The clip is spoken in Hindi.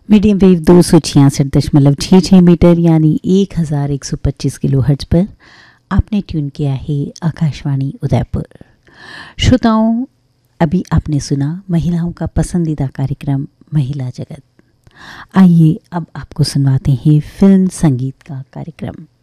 मीडियम वेव 266.66 मीटर यानी 1125 किलो हर्ट्ज पर आपने ट्यून किया है आकाशवाणी उदयपुर। श्रोताओं, अभी आपने सुना महिलाओं का पसंदीदा कार्यक्रम महिला जगत। आइए अब आपको सुनवाते हैं फिल्म संगीत का कार्यक्रम।